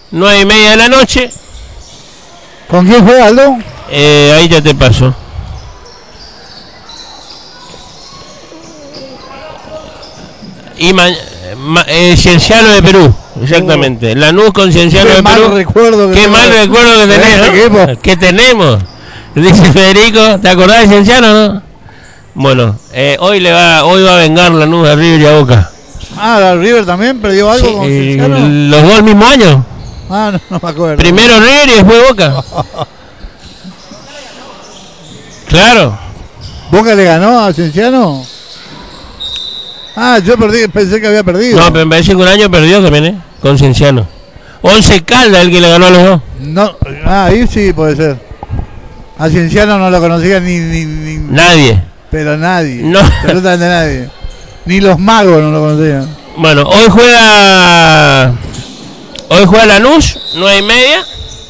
9:30 de la noche. ¿Con quién juega, Aldo? Ahí ya te paso. Y Cienciano de Perú, exactamente. Lanús con Cienciano de Perú. Qué mal recuerdo que tenemos. Que tenemos. Dice Federico, ¿te acordás de Cienciano, no? Bueno, hoy va a vengar Lanús a River y a Boca. Ah, River también perdió algo con Cienciano. Los dos al mismo año. Ah, no me acuerdo. Primero River y después Boca. Claro. ¿Boca le ganó a Cienciano? Ah, yo pensé que había perdido. No, pero me parece que un año perdió también, con Cienciano. 11 Caldas el que le ganó a los dos. No, ahí sí puede ser. A Cienciano no lo conocía ni nadie. Pero nadie. No. Absolutamente nadie. Ni los magos no lo conocían. Bueno, hoy juega Lanús, 9:30.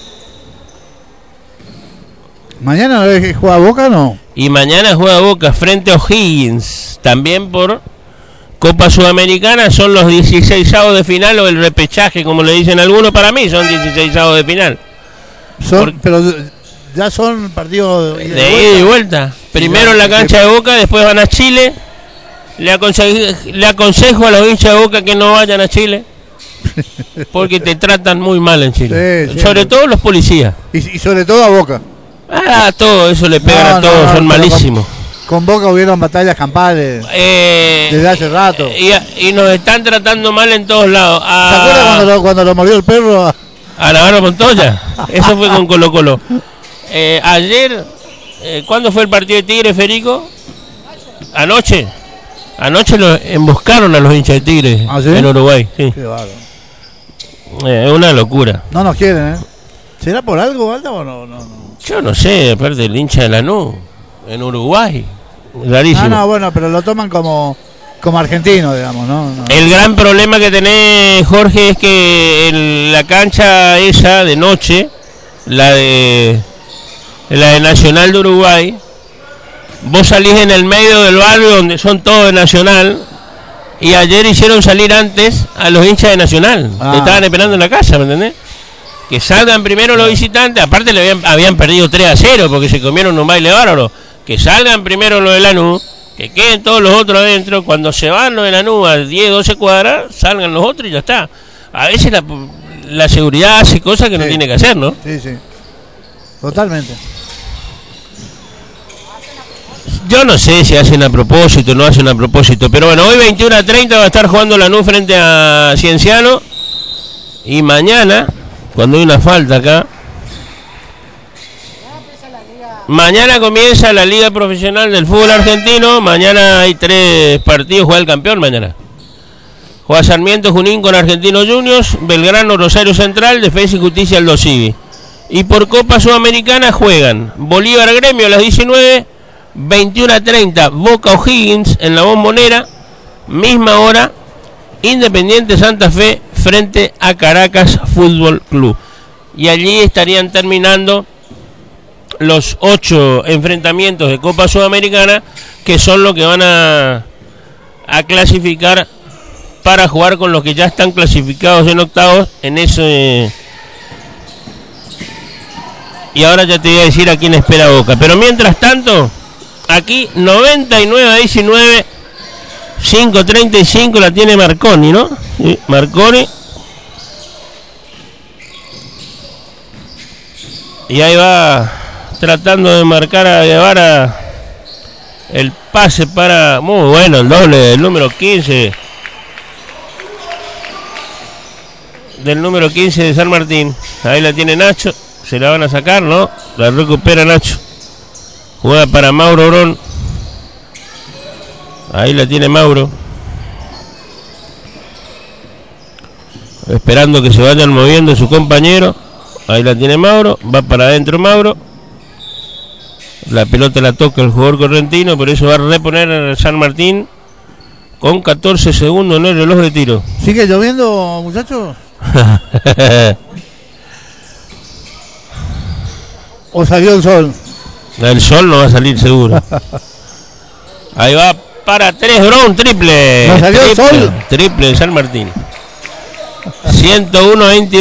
¿Mañana juega Boca o no? Y mañana juega Boca frente a O'Higgins. También por Copa Sudamericana. Son los 16avos de final o el repechaje, como le dicen algunos. Para mí son 16avos de final. Pero ya son partidos de ida y vuelta. Primero en la cancha de Boca, después van a Chile. Le aconsejo a los hinchas de Boca que no vayan a Chile. Porque te tratan muy mal en Chile. Sí, sobre todo los policías. Y sobre todo a Boca. Todo eso le pegan a todos, son malísimos. Con Boca hubieron batallas campales desde hace rato. Y nos están tratando mal en todos lados. ¿Se acuerdan cuando lo mordió el perro? A Navarro Montoya. Eso fue con Colo Colo. Ayer, ¿cuándo fue el partido de Tigre, Federico? Anoche lo emboscaron a los hinchas de Tigre. ¿Ah, sí? En Uruguay. Sí. Qué bárbaro. Es una locura. No nos quieren, ¿eh? ¿Será por algo, Alda, o no? Yo no sé, aparte del hincha de Lanús, en Uruguay. Rarísimo. No, bueno, pero lo toman como argentino, digamos, ¿no? El gran problema que tenés, Jorge, es que en la cancha esa de noche, la de Nacional de Uruguay, vos salís en el medio del barrio donde son todos de Nacional, y ayer hicieron salir antes a los hinchas de Nacional. Estaban esperando en la casa, ¿me entendés? Que salgan primero los visitantes, aparte habían perdido 3-0 porque se comieron un baile bárbaro. Que salgan primero los de Lanús, que queden todos los otros adentro. Cuando se van los de Lanús a 10-12 cuadras, salgan los otros y ya está. A veces la seguridad hace cosas que no tiene que hacer, ¿no? Sí. Totalmente. Yo no sé si hacen a propósito o no hacen a propósito, pero bueno, hoy 21:30 va a estar jugando Lanús frente a Cienciano. Y mañana, cuando hay una falta acá, mañana comienza la Liga Profesional del Fútbol Argentino. Mañana hay 3 partidos, juega el campeón mañana. Juega Sarmiento Junín con Argentinos Juniors, Belgrano Rosario Central, Defensa y Justicia Aldo Civi. Y por Copa Sudamericana juegan Bolívar Gremio a las 19, 21:30 Boca O'Higgins en la Bombonera, misma hora Independiente Santa Fe frente a Caracas Fútbol Club. Y allí estarían terminando los 8 enfrentamientos de Copa Sudamericana, que son los que van a clasificar para jugar con los que ya están clasificados en octavos en ese. Y ahora ya te voy a decir a quién espera Boca. Pero mientras tanto, aquí 99-19, 5:35 la tiene Marconi, ¿no? Sí, Marconi. Y ahí va tratando de marcar a Guevara el pase para... Muy bueno, el doble del número 15. Del número 15 de San Martín. Ahí la tiene Nacho. Se la van a sacar, ¿no? La recupera Nacho. Juega para Mauro Brón. Ahí la tiene Mauro. Esperando que se vayan moviendo su compañero. Ahí la tiene Mauro. Va para adentro Mauro. La pelota la toca el jugador correntino. Por eso va a reponer a San Martín. Con 14 segundos en el reloj de tiro. ¿Sigue lloviendo, muchachos? ¿O salió el sol? El sol no va a salir seguro. Ahí va para 3 Brown, triple. ¿No salió el sol? Triple de San Martín. 101-22.